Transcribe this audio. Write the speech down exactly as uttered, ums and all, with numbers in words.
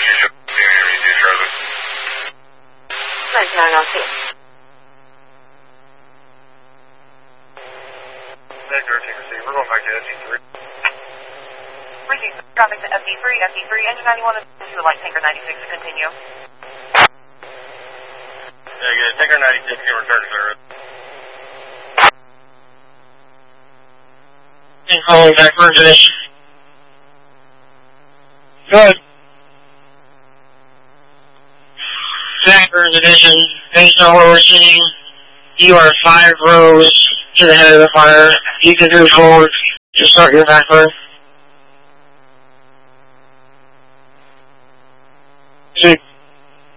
ninety-nine, I'll see. thirteen, receive. We're going back to S D three. Receive traffic to S D three, S D three, engine ninety-one, and to light tanker ninety-six to continue. Yeah, good. Tanker ninety-six can return to service. And calling back for position. Good. Blackburn's edition, based on what we're seeing, you are five rows to the head of the fire. You can move forward to start your backburn. Two.